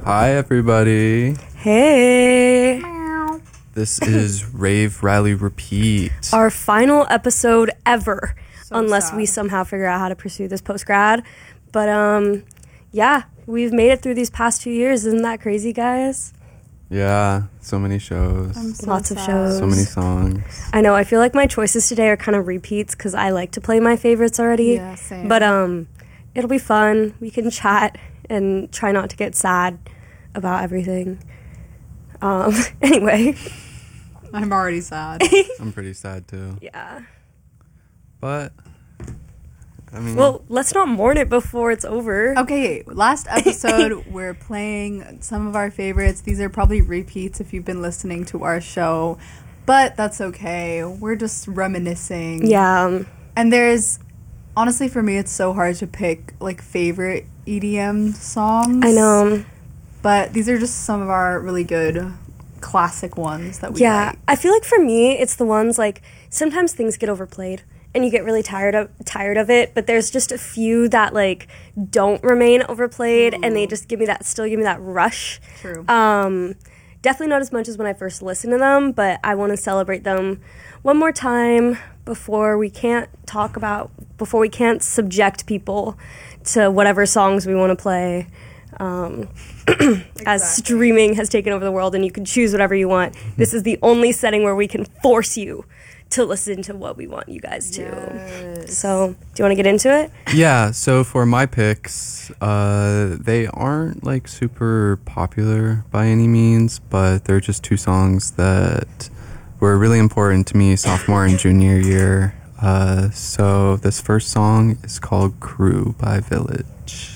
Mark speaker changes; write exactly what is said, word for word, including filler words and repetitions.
Speaker 1: Hi, everybody.
Speaker 2: Hey.
Speaker 1: This is Rave Rally Repeat.
Speaker 2: Our final episode ever,
Speaker 3: So
Speaker 2: unless
Speaker 3: sad.
Speaker 2: we somehow figure out how to pursue this post-grad. But, um, yeah, we've made it through these past two years. Isn't that crazy, guys?
Speaker 1: Yeah, so many shows,
Speaker 3: I'm so
Speaker 2: Lots of
Speaker 3: sad.
Speaker 2: shows.
Speaker 1: so many songs.
Speaker 2: I know, I feel like my choices today are kind of repeats because I like to play my favorites already.
Speaker 3: Yeah, same.
Speaker 2: But, um, it'll be fun. We can chat and try not to get sad about everything. Um, anyway.
Speaker 3: I'm already sad.
Speaker 1: I'm pretty sad too.
Speaker 2: Yeah.
Speaker 1: But, I mean,
Speaker 2: Well, let's not mourn it before it's over.
Speaker 3: Okay, last episode we're playing some of our favorites. These are probably repeats if you've been listening to our show, but that's okay. We're just reminiscing.
Speaker 2: Yeah. Um,
Speaker 3: And there's honestly for me it's so hard to pick like favorite E D M songs.
Speaker 2: I know.
Speaker 3: But these are just some of our really good classic ones that we
Speaker 2: Yeah,
Speaker 3: like.
Speaker 2: I feel like for me, it's the ones like sometimes things get overplayed and you get really tired of tired of it. But there's just a few that like don't remain overplayed, and they just give me that still give me that rush.
Speaker 3: True.
Speaker 2: Um, definitely not as much as when I first listened to them, but I want to celebrate them one more time before we can't talk about before we can't subject people to whatever songs we want to play. Um, as
Speaker 3: Exactly.
Speaker 2: streaming has taken over the world and you can choose whatever you want, this is the only setting where we can force you to listen to what we want you guys to.
Speaker 3: Yes.
Speaker 2: So, do you want to get into it?
Speaker 1: yeah, so for my picks, uh, they aren't like super popular by any means, but they're just two songs that were really important to me sophomore and junior year. Uh, so this first song is called Crew by Village.